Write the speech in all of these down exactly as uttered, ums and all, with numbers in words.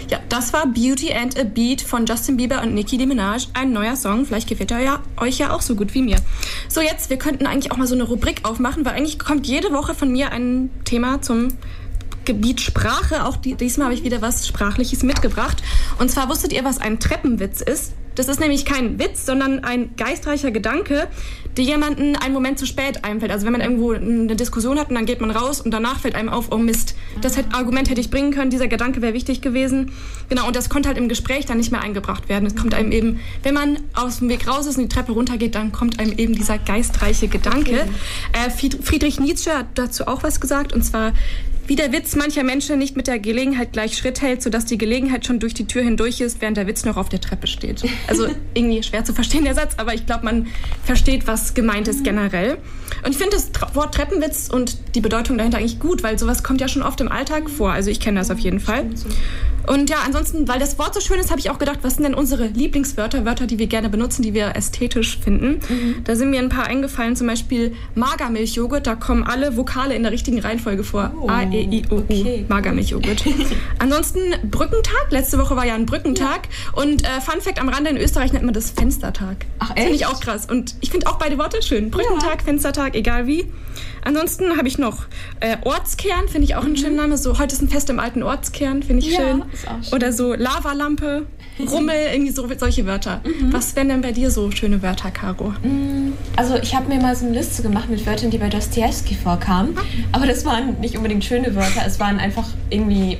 Ja, das war Beauty and a Beat von Justin Bieber und Nicki Minaj. Ein neuer Song. Vielleicht gefällt er ja euch ja auch so gut wie mir. So, jetzt, wir könnten eigentlich auch mal so eine Rubrik aufmachen, weil eigentlich kommt jede Woche von mir ein Thema zum Gebiet Sprache. Auch die, diesmal habe ich wieder was Sprachliches mitgebracht. Und zwar wusstet ihr, was ein Treppenwitz ist? Das ist nämlich kein Witz, sondern ein geistreicher Gedanke, der jemanden einen Moment zu spät einfällt. Also wenn man irgendwo eine Diskussion hat und dann geht man raus und danach fällt einem auf, oh Mist, das Argument hätte ich bringen können, dieser Gedanke wäre wichtig gewesen. Genau, und das konnte halt im Gespräch dann nicht mehr eingebracht werden. Es kommt einem eben, wenn man aus dem Weg raus ist und die Treppe runtergeht, dann kommt einem eben dieser geistreiche Gedanke. Okay. Äh, Friedrich Nietzsche hat dazu auch was gesagt, und zwar: Wie der Witz mancher Menschen nicht mit der Gelegenheit gleich Schritt hält, sodass die Gelegenheit schon durch die Tür hindurch ist, während der Witz noch auf der Treppe steht. Also irgendwie schwer zu verstehen, der Satz, aber ich glaube, man versteht, was gemeint ist generell. Und ich finde das Wort Treppenwitz und die Bedeutung dahinter eigentlich gut, weil sowas kommt ja schon oft im Alltag vor. Also ich kenne das auf jeden Fall. Und ja, ansonsten, weil das Wort so schön ist, habe ich auch gedacht, was sind denn unsere Lieblingswörter, Wörter, die wir gerne benutzen, die wir ästhetisch finden. Mhm. Da sind mir ein paar eingefallen, zum Beispiel Magermilchjoghurt, da kommen alle Vokale in der richtigen Reihenfolge vor. Oh, A, E, I, O, U, okay. Magermilchjoghurt. Ansonsten Brückentag, letzte Woche war ja ein Brückentag. Ja. Und äh, Fun Fact am Rande, in Österreich nennt man das Fenstertag. Ach echt? Finde ich auch krass. Und ich finde auch beide Worte schön. Brückentag, ja. Fenstertag, egal wie. Ansonsten habe ich noch äh, Ortskern, finde ich auch mhm. einen schönen Namen. So, heute ist ein Fest im alten Ortskern, finde ich ja, schön. Ist auch schön. Oder so Lavalampe, Rummel, irgendwie so, solche Wörter. Mhm. Was wären denn bei dir so schöne Wörter, Caro? Also ich habe mir mal so eine Liste gemacht mit Wörtern, die bei Dostojewski vorkamen. Aber das waren nicht unbedingt schöne Wörter. Es waren einfach irgendwie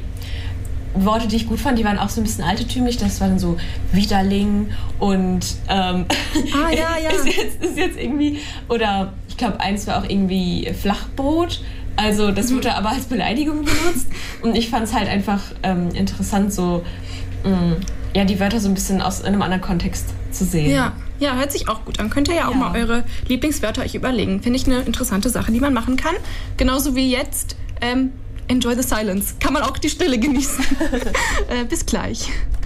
Worte, die ich gut fand. Die waren auch so ein bisschen altertümlich. Das waren so Widerling und ähm, ah, ja, ja. ist, jetzt, ist jetzt irgendwie, oder ich glaube, eins war auch irgendwie Flachbrot. Also das wurde mhm. aber als Beleidigung benutzt. Und ich fand es halt einfach ähm, interessant, so mh, ja, die Wörter so ein bisschen aus einem anderen Kontext zu sehen. Ja, ja, hört sich auch gut an. Könnt ihr ja auch ja. mal eure Lieblingswörter euch überlegen. Finde ich eine interessante Sache, die man machen kann. Genauso wie jetzt ähm, Enjoy the Silence. Kann man auch die Stille genießen. äh, bis gleich.